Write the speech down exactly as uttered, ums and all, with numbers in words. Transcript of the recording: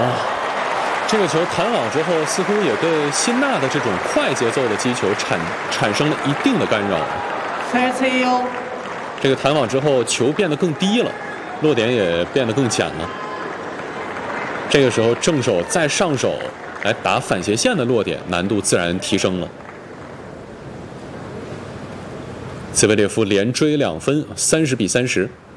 啊，这个球弹网之后，似乎也对辛纳的这种快节奏的击球产产生了一定的干扰。 三七幺， 这个弹网之后，球变得更低了，落点也变得更浅了。这个时候，正手再上手来打反斜线的落点，难度自然提升了。茨维列夫连追两分，三十比三十。